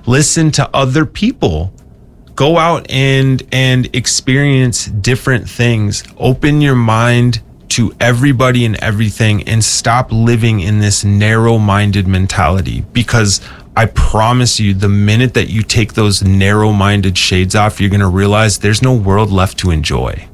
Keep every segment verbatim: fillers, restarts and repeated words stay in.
Listen to other people. Go out and and experience different things. Open your mind to everybody and everything, and stop living in this narrow-minded mentality, because I promise you, the minute that you take those narrow-minded shades off, you're going to realize there's no world left to enjoy.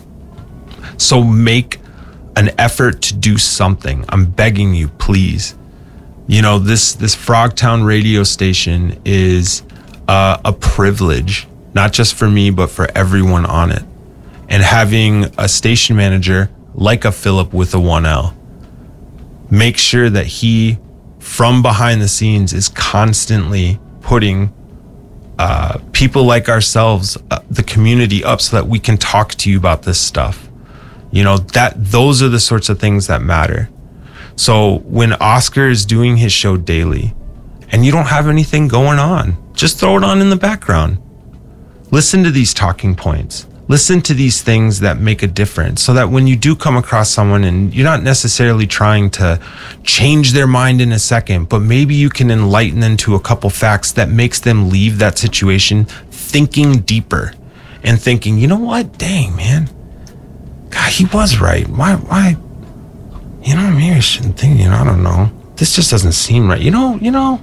So make an effort to do something. I'm begging you, please. You know, this this Frogtown radio station is uh, a privilege, not just for me, but for everyone on it. And having a station manager like a Philip with a one L, make sure that he, from behind the scenes, is constantly putting uh, people like ourselves, uh, the community, up so that we can talk to you about this stuff. You know, that those are the sorts of things that matter. So when Oscar is doing his show daily and you don't have anything going on, just throw it on in the background. Listen to these talking points. Listen to these things that make a difference, so that when you do come across someone and you're not necessarily trying to change their mind in a second, but maybe you can enlighten them to a couple facts that makes them leave that situation thinking deeper and thinking, you know what? Dang, man. God, he was right. Why, why? You know, maybe I shouldn't think, you know, I don't know. This just doesn't seem right. You know, you know,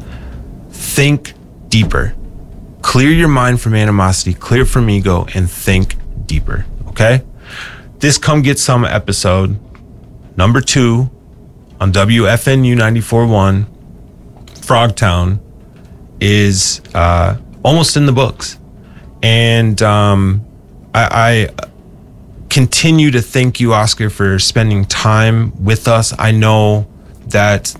think deeper. Clear your mind from animosity, clear from ego, and think deeper, okay? This Come Get Some episode, number two, on W F N U ninety-four point one, Frogtown, is uh, almost in the books. And um, I, I continue to thank you, Oscar, for spending time with us. I know that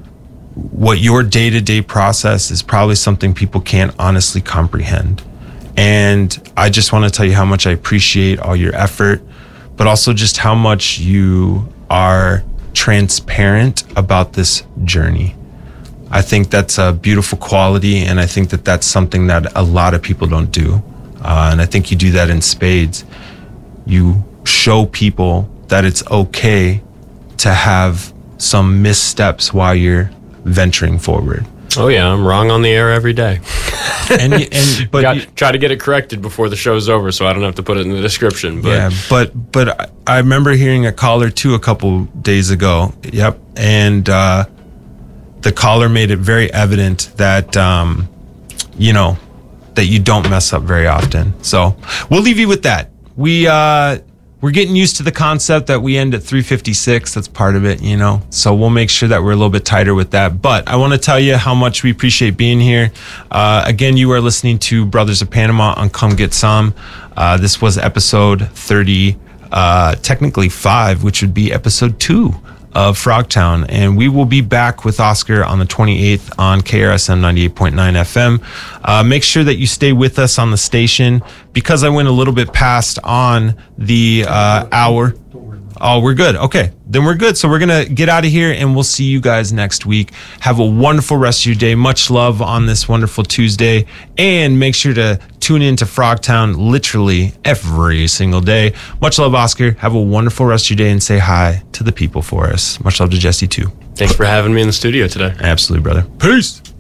what your day-to-day process is probably something people can't honestly comprehend. And I just want to tell you how much I appreciate all your effort, but also just how much you are transparent about this journey. I think that's a beautiful quality, and I think that that's something that a lot of people don't do. Uh, and I think you do that in spades. You show people that it's okay to have some missteps while you're venturing forward. Oh yeah, I'm wrong on the air every day. and and but Got, you, try to get it corrected before the show's over, so I don't have to put it in the description. But yeah, but but I, I remember hearing a caller too a couple days ago. Yep, and uh, the caller made it very evident that um, you know that you don't mess up very often. So we'll leave you with that. We. Uh, We're getting used to the concept that we end at three fifty-six. That's part of it, you know. So we'll make sure that we're a little bit tighter with that. But I want to tell you how much we appreciate being here. Uh, again, you are listening to Brothers of Panama on Come Get Some. Uh, this was episode thirty, uh, technically five, which would be episode two of Frogtown. And we will be back with Oscar on the twenty-eighth on K R S M ninety-eight point nine F M. Uh, make sure that you stay with us on the station. Because I went a little bit past on the uh, hour. Oh, we're good. Okay, then we're good. So we're going to get out of here, and we'll see you guys next week. Have a wonderful rest of your day. Much love on this wonderful Tuesday. And make sure to tune in to Frogtown literally every single day. Much love, Oscar. Have a wonderful rest of your day, and say hi to the people for us. Much love to Jesse, too. Thanks for having me in the studio today. Absolutely, brother. Peace.